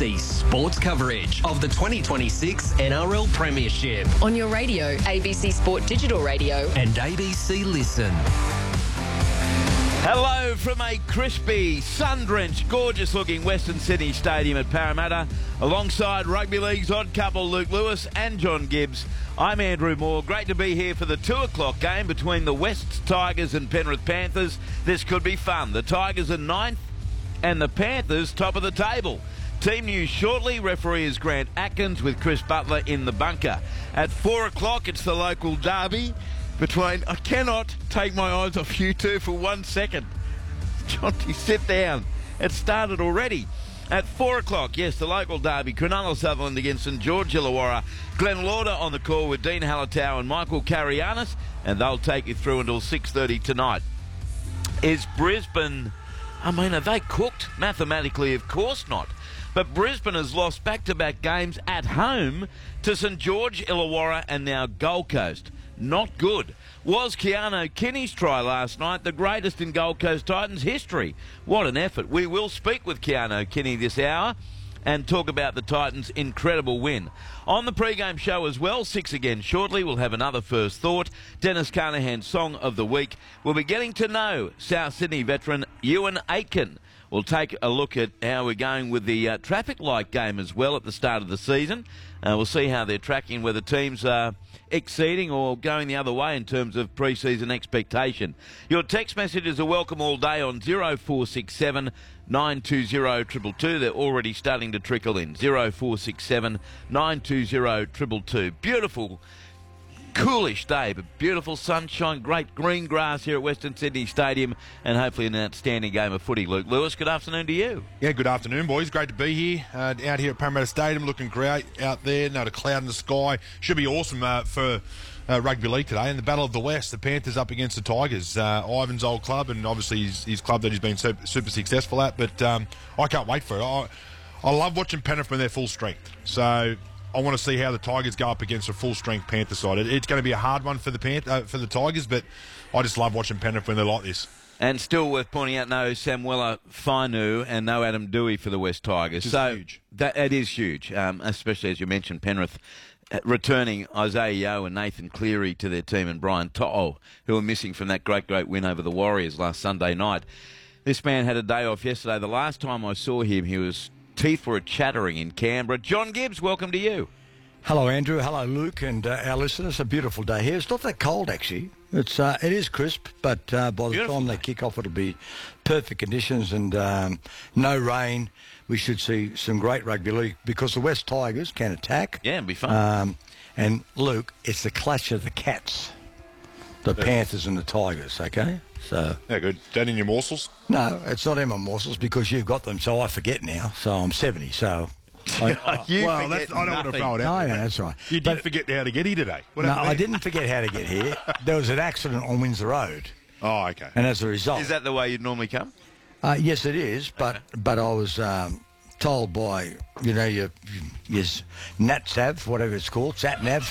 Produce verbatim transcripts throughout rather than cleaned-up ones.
C sports coverage of the twenty twenty-six N R L Premiership on your radio, A B C Sport Digital Radio and A B C Listen. Hello from a crispy, sun-drenched, gorgeous-looking Western Sydney Stadium at Parramatta, alongside Rugby League's odd couple Luke Lewis and John Gibbs. I'm Andrew Moore. Great to be here for the two o'clock game between the West Tigers and Penrith Panthers. This could be fun. The Tigers are ninth and the Panthers top of the table. Team news shortly. Referee is Grant Atkins with Chris Butler in the bunker. At four o'clock, it's the local derby between... I cannot take my eyes off you two for one second. Jonty, sit down. It started already. At four o'clock, yes, the local derby, Cronulla Sutherland against St George Illawarra. Glenn Lauder on the call with Dean Hallertau and Michael Carianis, and they'll take you through until six thirty tonight. Is Brisbane... I mean, are they cooked? Mathematically, of course not. But Brisbane has lost back-to-back games at home to St George Illawarra and now Gold Coast. Not good. Was Keano Kinney's try last night the greatest in Gold Coast Titans history? What an effort. We will speak with Keano Kinney this hour and talk about the Titans' incredible win. On the pre-game show as well, six again shortly, we'll have another first thought. Dennis Carnahan's Song of the Week. We'll be getting to know South Sydney veteran Ewan Aitken. We'll take a look at how we're going with the uh, traffic light game as well at the start of the season. Uh, we'll see how they're tracking, whether teams are exceeding or going the other way in terms of pre-season expectation. Your text messages are welcome all day on zero four six seven nine two zero two two two. They're already starting to trickle in. zero four six seven nine two zero two two two. Beautiful, coolish day, but beautiful sunshine, great green grass here at Western Sydney Stadium, and hopefully an outstanding game of footy. Luke Lewis, good afternoon to you. Yeah, good afternoon, boys. Great to be here, uh, out here at Parramatta Stadium, looking great out there. Not a cloud in the sky. Should be awesome uh, for uh, Rugby League today. And the Battle of the West, the Panthers up against the Tigers. Uh, Ivan's old club, and obviously his, his club that he's been super, super successful at. But um, I can't wait for it. I, I love watching Penrith when they're full strength. So I want to see how the Tigers go up against a full-strength Panther side. It, it's going to be a hard one for the Panth- uh, for the Tigers, but I just love watching Penrith when they're like this. And still worth pointing out, no Samuela Fainu and no Adam Dewey for the West Tigers. Which is so huge. That, it is huge, um, especially as you mentioned, Penrith uh, returning Isaiah Yeo and Nathan Cleary to their team, and Brian To'o, who are missing from that great, great win over the Warriors last Sunday night. This man had a day off yesterday. The last time I saw him, he was teeth were chattering in Canberra. John Gibbs, welcome to you. Hello, Andrew. Hello, Luke, and uh, our listeners. A beautiful day here. It's not that cold, actually. It's uh, it is crisp, but uh, by the Beautiful time they day. kick off, it'll be perfect conditions and um, no rain. We should see some great rugby league because the West Tigers can attack. Yeah, it'll be fun. Um, and Luke, it's the clash of the cats, the Panthers and the Tigers. Okay, so Yeah, good. Down in your morsels? no, it's not in my morsels because you've got them, so I forget now. So I'm seventy, so. I, You well, forget that's, I don't want to nothing. throw it no, out. yeah, that's right. You did But- forget how to get here today. What No, happened I there? didn't forget how to get here. There was an accident on Windsor Road, Oh, okay. and as a result, Is that the way you'd normally come? uh, yes, it is. But but I was um, told by you know your your NatSav, whatever it's called, SatNav,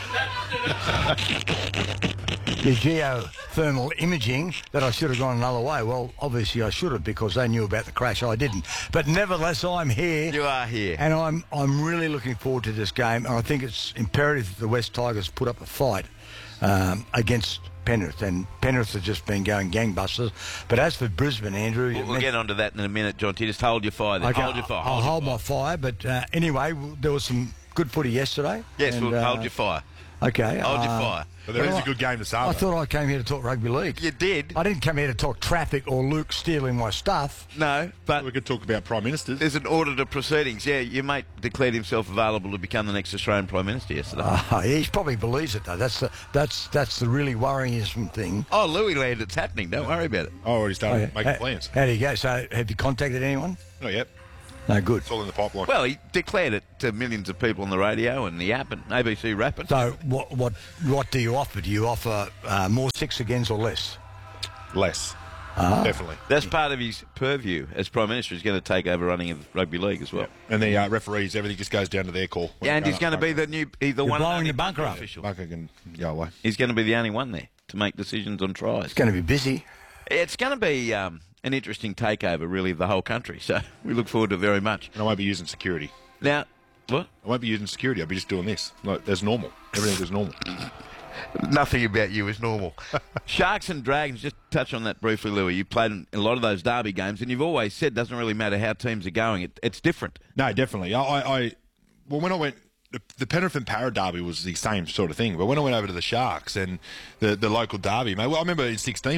your geothermal imaging, that I should have gone another way. Well, obviously I should have because they knew about the crash. I didn't. But nevertheless, I'm here. You are here. And I'm I'm really looking forward to this game, and I think it's imperative that the West Tigers put up a fight um, against Penrith, and Penrith have just been going gangbusters. But as for Brisbane, Andrew, We'll, we'll get onto that in a minute, John. You just hold your fire there. okay, Hold your fire. I'll hold your hold fire. my fire. But uh, anyway, w- there was some good footy yesterday. Yes, and, we'll uh, hold your fire. Okay, Hold your uh, fire. But there is a good game to I start. thought I came here to talk rugby league. You did. I didn't come here to talk traffic or Luke stealing my stuff. No, but We could talk about Prime Ministers. there's an order to proceedings. Yeah, your mate declared himself available to become the next Australian Prime Minister yesterday. Uh, he probably believes it though. That's the that's that's the really worrying thing. oh, Louis Land, it's happening. Don't worry about it. I already started Oh, yeah. making How- plans. How do you go? So, have you contacted anyone? Not yet. No, good. It's all in the pipeline. Well, he declared it to millions of people on the radio and the app and A B C Rapid. So, what what what do you offer? Do you offer uh, more six agains or less? Less. Ah. Definitely. That's part of his purview as Prime Minister. He's going to take over running of rugby league as well. And the uh, referees, everything just goes down to their call. Yeah, and he's going to be the new, he's the You're one and blowing only the bunker up. official. Bunker can go away. He's going to be the only one there to make decisions on tries. It's going to be busy. It's going to be um, an interesting takeover, really, of the whole country. So we look forward to it very much. And I won't be using security. Now, what? I won't be using security. I'll be just doing this. Like, as normal. Everything is normal. Nothing about you is normal. Sharks and Dragons, just touch on that briefly, Louis. You played in a lot of those derby games, and you've always said it doesn't really matter how teams are going. It, it's different. No, definitely. I, I, I well, when I went, the, the Penrith and Para derby was the same sort of thing. But when I went over to the Sharks and the, the local derby, mate, well, I remember in sixteen.